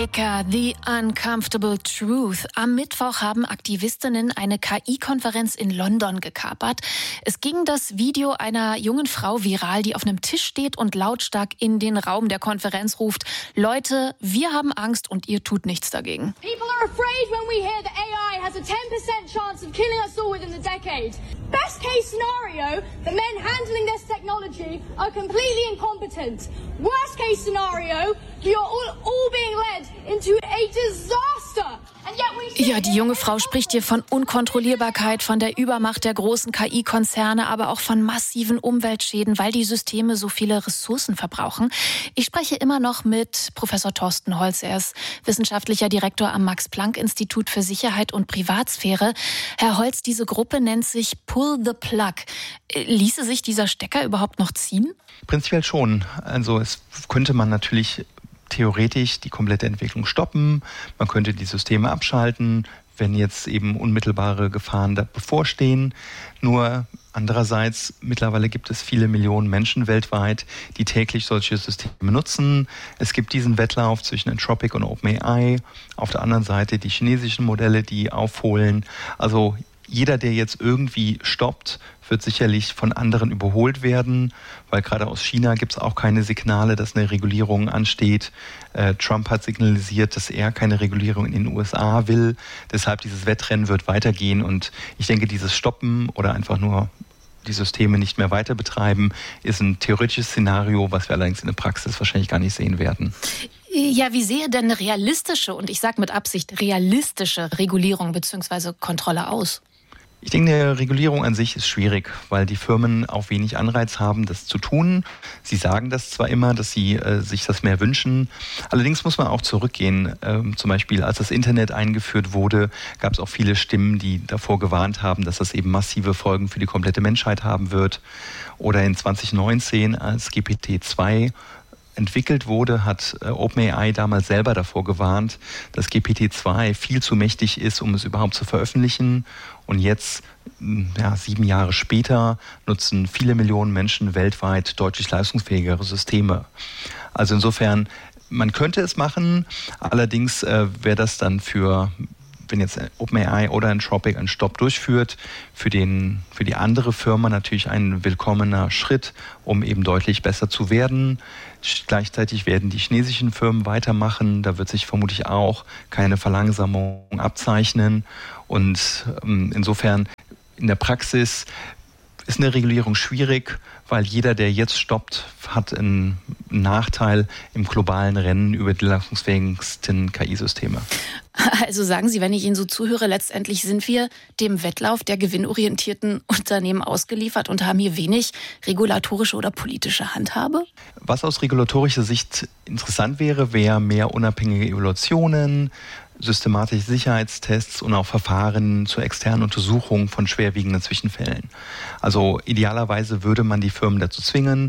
America, The Uncomfortable Truth. Am Mittwoch haben Aktivistinnen eine KI-Konferenz in London gekapert. Es ging das Video einer jungen Frau viral, die auf einem Tisch steht und lautstark in den Raum der Konferenz ruft: Leute, wir haben Angst und ihr tut nichts dagegen. People are afraid when we hear that AI has a 10% chance of killing us all within the decade. Best case scenario, the men handling this technology are completely incompetent. Worst case scenario, you're all being led into a disaster. Ja, die junge Frau spricht hier von Unkontrollierbarkeit, von der Übermacht der großen KI-Konzerne, aber auch von massiven Umweltschäden, weil die Systeme so viele Ressourcen verbrauchen. Ich spreche immer noch mit Professor Thorsten Holz. Er ist wissenschaftlicher Direktor am Max-Planck-Institut für Sicherheit und Privatsphäre. Herr Holz, diese Gruppe nennt sich Pull the Plug. Ließe sich dieser Stecker überhaupt noch ziehen? Prinzipiell schon. Also es könnte man natürlich theoretisch die komplette Entwicklung stoppen. Man könnte die Systeme abschalten, wenn jetzt eben unmittelbare Gefahren da bevorstehen. Nur andererseits, mittlerweile gibt es viele Millionen Menschen weltweit, die täglich solche Systeme nutzen. Es gibt diesen Wettlauf zwischen Anthropic und OpenAI. Auf der anderen Seite die chinesischen Modelle, die aufholen. Also jeder, der jetzt irgendwie stoppt, wird sicherlich von anderen überholt werden, weil gerade aus China gibt es auch keine Signale, dass eine Regulierung ansteht. Trump hat signalisiert, dass er keine Regulierung in den USA will. Deshalb dieses Wettrennen wird weitergehen und ich denke, dieses Stoppen oder einfach nur die Systeme nicht mehr weiter betreiben, ist ein theoretisches Szenario, was wir allerdings in der Praxis wahrscheinlich gar nicht sehen werden. Ja, wie sehe denn eine realistische, und ich sage mit Absicht realistische Regulierung bzw. Kontrolle aus? Ich denke, eine Regulierung an sich ist schwierig, weil die Firmen auch wenig Anreiz haben, das zu tun. Sie sagen das zwar immer, dass sie sich das mehr wünschen. Allerdings muss man auch zurückgehen. Zum Beispiel, als das Internet eingeführt wurde, gab es auch viele Stimmen, die davor gewarnt haben, dass das eben massive Folgen für die komplette Menschheit haben wird. Oder in 2019, als GPT-2 entwickelt wurde, hat OpenAI damals selber davor gewarnt, dass GPT-2 viel zu mächtig ist, um es überhaupt zu veröffentlichen. Und jetzt, 7 Jahre später, nutzen viele Millionen Menschen weltweit deutlich leistungsfähigere Systeme. Also insofern, man könnte es machen, allerdings wäre das dann wenn jetzt OpenAI oder Anthropic einen Stopp durchführt, für die andere Firma natürlich ein willkommener Schritt, um eben deutlich besser zu werden. Gleichzeitig werden die chinesischen Firmen weitermachen. Da wird sich vermutlich auch keine Verlangsamung abzeichnen. Und insofern in der Praxis ist eine Regulierung schwierig, weil jeder, der jetzt stoppt, hat einen Nachteil im globalen Rennen über die leistungsfähigsten KI-Systeme. Also sagen Sie, wenn ich Ihnen so zuhöre, letztendlich sind wir dem Wettlauf der gewinnorientierten Unternehmen ausgeliefert und haben hier wenig regulatorische oder politische Handhabe? Was aus regulatorischer Sicht interessant wäre, wäre mehr unabhängige Evaluationen, systematische Sicherheitstests und auch Verfahren zur externen Untersuchung von schwerwiegenden Zwischenfällen. Also idealerweise würde man die Firmen dazu zwingen,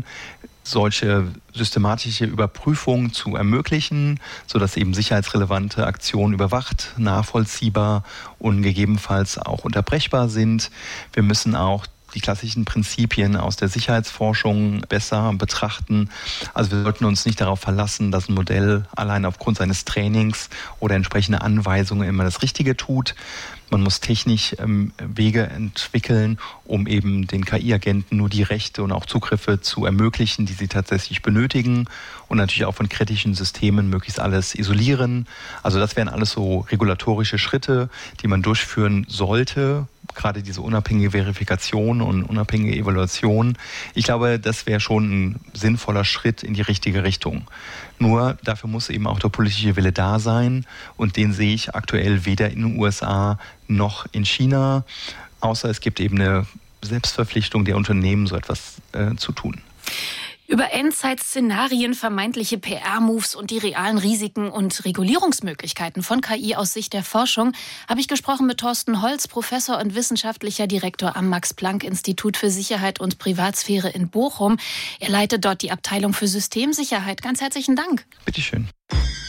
solche systematische Überprüfungen zu ermöglichen, sodass eben sicherheitsrelevante Aktionen überwacht, nachvollziehbar und gegebenenfalls auch unterbrechbar sind. Wir müssen auch die klassischen Prinzipien aus der Sicherheitsforschung besser betrachten. Also wir sollten uns nicht darauf verlassen, dass ein Modell allein aufgrund seines Trainings oder entsprechender Anweisungen immer das Richtige tut. Man muss technisch Wege entwickeln, um eben den KI-Agenten nur die Rechte und auch Zugriffe zu ermöglichen, die sie tatsächlich benötigen und natürlich auch von kritischen Systemen möglichst alles isolieren. Also das wären alles so regulatorische Schritte, die man durchführen sollte, gerade diese unabhängige Verifikation und unabhängige Evaluation. Ich glaube, das wäre schon ein sinnvoller Schritt in die richtige Richtung. Nur dafür muss eben auch der politische Wille da sein und den sehe ich aktuell weder in den USA noch in China, außer es gibt eben eine Selbstverpflichtung der Unternehmen, so etwas zu tun. Über Endzeit-Szenarien, vermeintliche PR-Moves und die realen Risiken und Regulierungsmöglichkeiten von KI aus Sicht der Forschung habe ich gesprochen mit Thorsten Holz, Professor und wissenschaftlicher Direktor am Max-Planck-Institut für Sicherheit und Privatsphäre in Bochum. Er leitet dort die Abteilung für Systemsicherheit. Ganz herzlichen Dank. Bitteschön.